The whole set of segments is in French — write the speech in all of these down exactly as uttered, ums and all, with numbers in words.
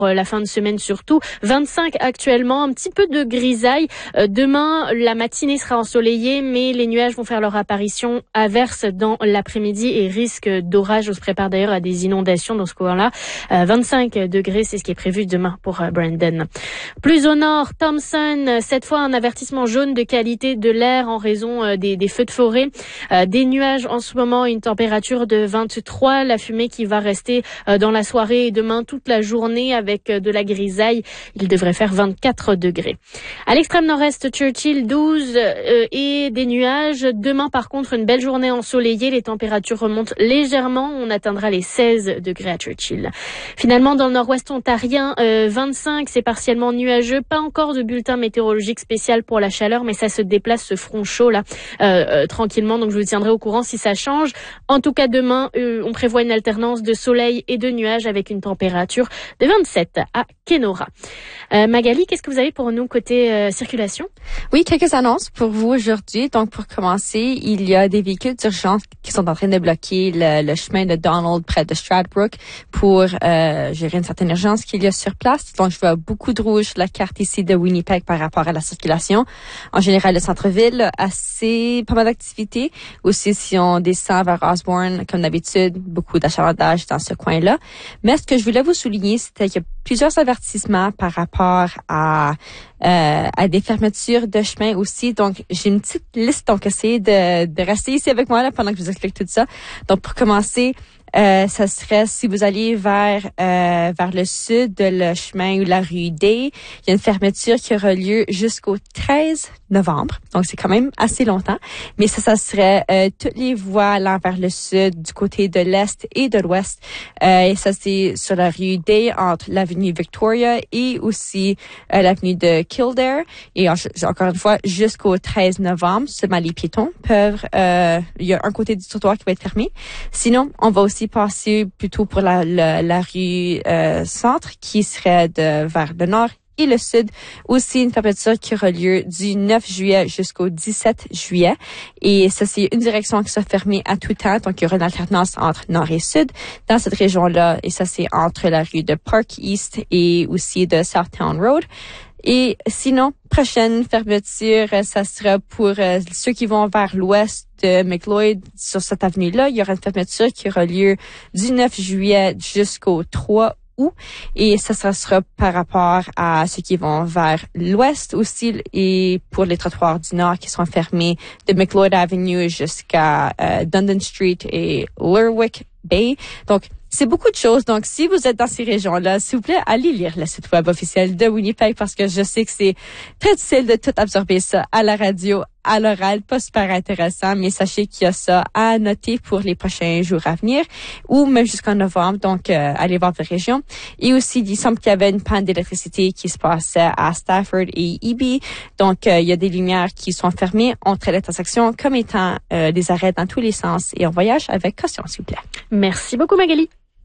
la fin de semaine surtout. vingt-cinq actuellement, un petit peu de grisaille. Euh, demain, la matinée sera ensoleillée, mais les nuages vont faire leur apparition, averse dans l'après-midi et risque d'orage. On se prépare d'ailleurs à des inondations dans ce coin-là. Euh, vingt-cinq degrés, c'est ce qui est prévu demain pour euh, Brandon. Plus au nord, Thompson, cette fois un avertissement jaune de qualité de l'air en raison euh, des, des feux de forêt. Euh, des nuages en ce moment, une température de vingt-trois, la fumée qui va rester euh, dans la soirée et demain toute la journée avec avec de la grisaille. Il devrait faire vingt-quatre degrés. À l'extrême nord-est, Churchill, douze euh, et des nuages. Demain, par contre, une belle journée ensoleillée. Les températures remontent légèrement. On atteindra les seize degrés à Churchill. Finalement, dans le nord-ouest ontarien, euh, vingt-cinq, c'est partiellement nuageux. Pas encore de bulletin météorologique spécial pour la chaleur, mais ça se déplace, ce front chaud là, euh, euh, tranquillement. Donc, je vous tiendrai au courant si ça change. En tout cas, demain, euh, on prévoit une alternance de soleil et de nuages avec une température de vingt-sept à Kenora. Euh, Magali, qu'est-ce que vous avez pour nous côté euh, circulation? Oui, quelques annonces pour vous aujourd'hui. Donc, pour commencer, il y a des véhicules d'urgence qui sont en train de bloquer le, le chemin de Donald près de Stradbrook pour euh, gérer une certaine urgence qu'il y a sur place. Donc, je vois beaucoup de rouge sur la carte ici de Winnipeg par rapport à la circulation. En général, le centre-ville, assez pas mal d'activités. Aussi, si on descend vers Osborne, comme d'habitude, beaucoup d'achalandage dans ce coin-là. Mais ce que je voulais vous souligner, c'était qu'il y a plusieurs avertissements par rapport à euh, à des fermetures de chemin aussi. Donc, j'ai une petite liste. Donc, essayez de, de rester ici avec moi là pendant que je vous explique tout ça. Donc, pour commencer, Euh, ça serait si vous alliez vers euh, vers le sud de le chemin ou la rue Day, il y a une fermeture qui aura lieu jusqu'au treize novembre. Donc c'est quand même assez longtemps, mais ça ça serait euh, toutes les voies allant vers le sud du côté de l'est et de l'ouest. Euh, et ça c'est sur la rue Day entre l'avenue Victoria et aussi euh, l'avenue de Kildare. Et en, encore une fois jusqu'au treize novembre, seulement les piétons peuvent euh, il y a un côté du trottoir qui va être fermé. Sinon, on va aussi passer plutôt pour la, la, la rue euh, centre qui serait de vers le nord et le sud. Aussi une fermeture qui aura lieu du neuf juillet jusqu'au dix-sept juillet. Et ça, c'est une direction qui sera fermée à tout temps. Donc, il y aura une alternance entre nord et sud dans cette région-là. Et ça, c'est entre la rue de Park East et aussi de Southtown Road. Et sinon, prochaine fermeture, ça sera pour euh, ceux qui vont vers l'ouest de McLeod sur cette avenue-là. Il y aura une fermeture qui aura lieu du neuf juillet jusqu'au trois août. Et ça, ça sera par rapport à ceux qui vont vers l'ouest aussi et pour les trottoirs du nord qui seront fermés de McLeod Avenue jusqu'à euh, Dundon Street et Lerwick Bay. Donc, c'est beaucoup de choses. Donc, si vous êtes dans ces régions-là, s'il vous plaît, allez lire le site web officiel de Winnipeg parce que je sais que c'est très difficile de tout absorber ça à la radio, à l'oral, pas super intéressant, mais sachez qu'il y a ça à noter pour les prochains jours à venir ou même jusqu'en novembre. Donc, euh, allez voir votre région. Et aussi, il semble qu'il y avait une panne d'électricité qui se passait à Stafford et E B. Donc, euh, il y a des lumières qui sont fermées entre l'intersection comme étant euh, des arrêts dans tous les sens et on voyage avec caution, s'il vous plaît. Merci beaucoup, Magali.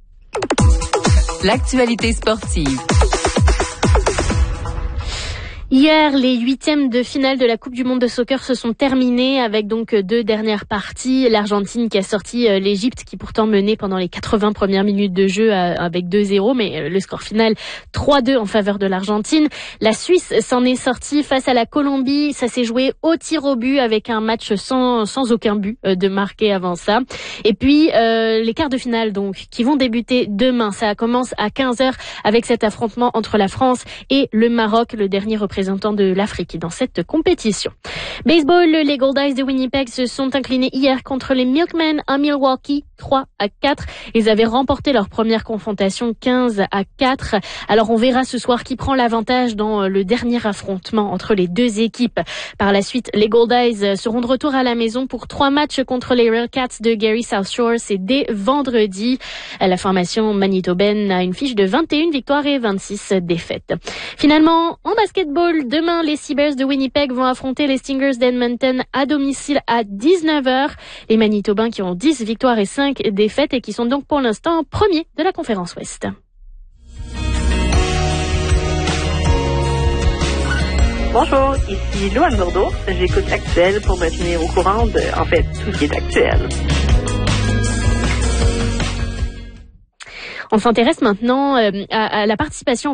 L'actualité sportive. Hier, les huitièmes de finale de la Coupe du Monde de soccer se sont terminés avec donc deux dernières parties. L'Argentine qui a sorti l'Égypte qui pourtant menait pendant les quatre-vingts premières minutes de jeu avec deux zéro, mais le score final trois deux en faveur de l'Argentine. La Suisse s'en est sortie face à la Colombie. Ça s'est joué au tir au but avec un match sans sans aucun but de marqué avant ça. Et puis euh, les quarts de finale donc qui vont débuter demain. Ça commence à quinze heures avec cet affrontement entre la France et le Maroc, le dernier représentant représentant de l'Afrique dans cette compétition. Baseball, les Goldeyes de Winnipeg se sont inclinés hier contre les Milkmen à Milwaukee, trois à quatre. Ils avaient remporté leur première confrontation quinze à quatre. Alors on verra ce soir qui prend l'avantage dans le dernier affrontement entre les deux équipes. Par la suite, les Goldeyes seront de retour à la maison pour trois matchs contre les Railcats de Gary South Shore. C'est dès vendredi. La formation manitobaine a une fiche de vingt et une victoires et vingt-six défaites. Finalement, en basketball, demain, les Seabears de Winnipeg vont affronter les Stingers d'Edmonton à domicile à dix-neuf heures. Les Manitobains qui ont dix victoires et cinq défaites et qui sont donc pour l'instant premiers de la conférence Ouest. Bonjour, ici Louane Bourdeau. J'écoute Actuel pour me tenir au courant de, en fait, tout ce qui est actuel. On s'intéresse maintenant euh, à, à la participation